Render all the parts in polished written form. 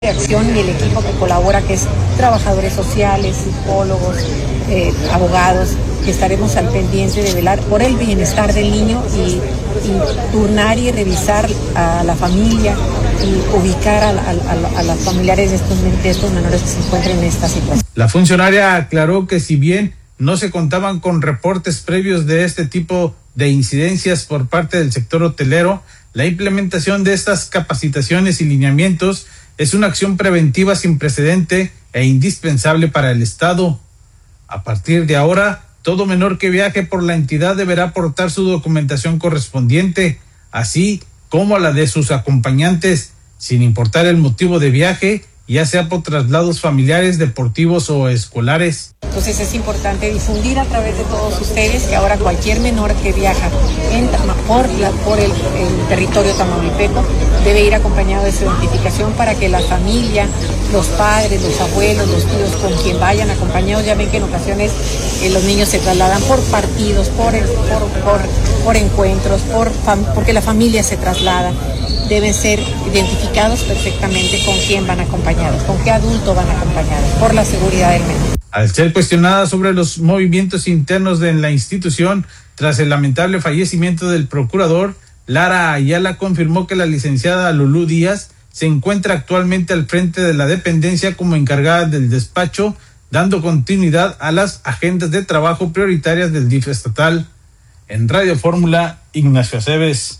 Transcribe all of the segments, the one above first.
de acción y el equipo que colabora, que es trabajadores sociales, psicólogos, abogados, que estaremos al pendiente de velar por el bienestar del niño y turnar y revisar a la familia y ubicar a los familiares de estos menores que se encuentran en esta situación. La funcionaria aclaró que si bien no se contaban con reportes previos de este tipo de incidencias por parte del sector hotelero, la implementación de estas capacitaciones y lineamientos es una acción preventiva sin precedente e indispensable para el Estado. A partir de ahora, todo menor que viaje por la entidad deberá aportar su documentación correspondiente, así como la de sus acompañantes, sin importar el motivo de viaje, ya sea por traslados familiares, deportivos o escolares. Entonces es importante difundir a través de todos ustedes que ahora cualquier menor que viaja por el territorio tamaulipeco debe ir acompañado de su identificación para que la familia, los padres, los abuelos, los tíos con quien vayan acompañados, ya ven que en ocasiones los niños se trasladan por partidos, por encuentros, porque la familia se traslada. Deben ser identificados perfectamente con quién van acompañados, con qué adulto van acompañados, por la seguridad del menor. Al ser cuestionada sobre los movimientos internos de la institución tras el lamentable fallecimiento del procurador, Lara Ayala confirmó que la licenciada Lulú Díaz se encuentra actualmente al frente de la dependencia como encargada del despacho, dando continuidad a las agendas de trabajo prioritarias del DIF estatal. En Radio Fórmula, Ignacio Aceves.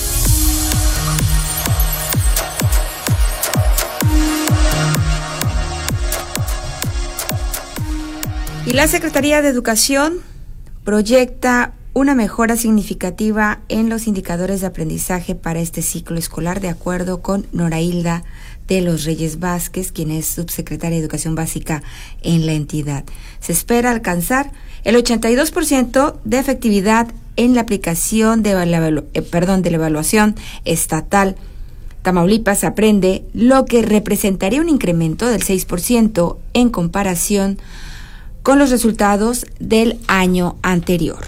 Y la Secretaría de Educación proyecta una mejora significativa en los indicadores de aprendizaje para este ciclo escolar, de acuerdo con Norailda de los Reyes Vázquez, quien es subsecretaria de Educación Básica en la entidad. Se espera alcanzar el 82% de efectividad en la aplicación de la evaluación estatal. Tamaulipas aprende, lo que representaría un incremento del 6% en comparación con los resultados del año anterior.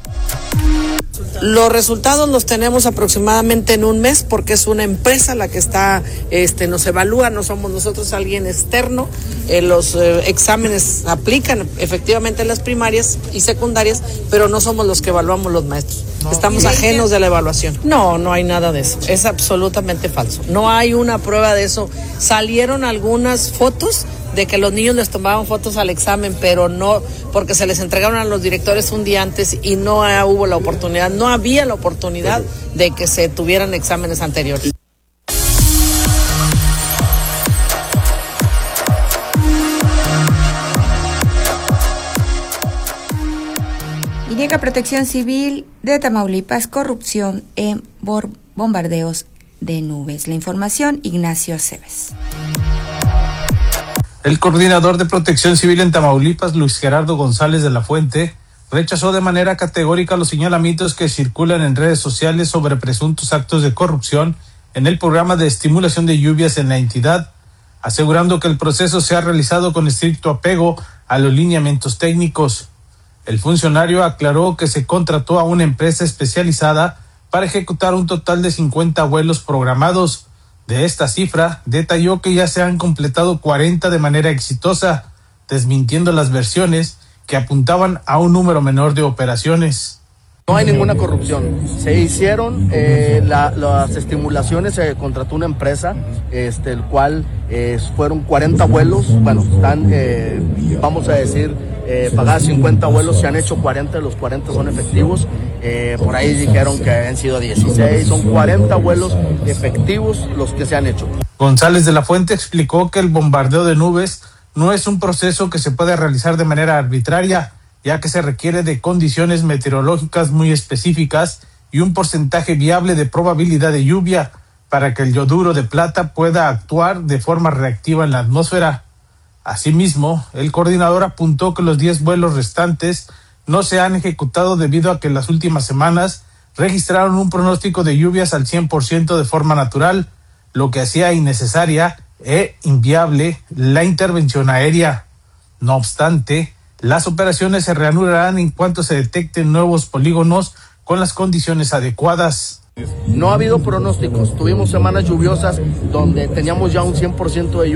Los resultados los tenemos aproximadamente en un mes, porque es una empresa la que está, nos evalúa, no somos nosotros alguien externo. Los exámenes aplican efectivamente en las primarias y secundarias, pero no somos los que evaluamos los maestros. Estamos ajenos de la evaluación. No hay nada de eso. Es absolutamente falso. No hay una prueba de eso. Salieron algunas fotos de que los niños les tomaban fotos al examen, pero no, porque se les entregaron a los directores un día antes y no hubo la oportunidad, no había la oportunidad de que se tuvieran exámenes anteriores. Y llega Protección Civil de Tamaulipas, corrupción en bombardeos de nubes. La información, Ignacio Aceves. El coordinador de Protección Civil en Tamaulipas, Luis Gerardo González de la Fuente, rechazó de manera categórica los señalamientos que circulan en redes sociales sobre presuntos actos de corrupción en el programa de estimulación de lluvias en la entidad, asegurando que el proceso se ha realizado con estricto apego a los lineamientos técnicos. El funcionario aclaró que se contrató a una empresa especializada para ejecutar un total de 50 vuelos programados. De esta cifra, detalló que ya se han completado 40 de manera exitosa, desmintiendo las versiones que apuntaban a un número menor de operaciones. No hay ninguna corrupción. Se hicieron las estimulaciones, se contrató una empresa, el cual fueron 40 vuelos, están, vamos a decir, pagadas 50 vuelos, se han hecho 40, los 40 son efectivos. Por ahí dijeron que han sido 16, son 40 vuelos efectivos los que se han hecho. González de la Fuente explicó que el bombardeo de nubes no es un proceso que se puede realizar de manera arbitraria, ya que se requiere de condiciones meteorológicas muy específicas y un porcentaje viable de probabilidad de lluvia para que el yoduro de plata pueda actuar de forma reactiva en la atmósfera. Asimismo, el coordinador apuntó que los 10 vuelos restantes no se han ejecutado debido a que en las últimas semanas registraron un pronóstico de lluvias al 100% de forma natural, lo que hacía innecesaria e inviable la intervención aérea. No obstante, las operaciones se reanudarán en cuanto se detecten nuevos polígonos con las condiciones adecuadas. No ha habido pronósticos, tuvimos semanas lluviosas donde teníamos ya un 100% de lluvia.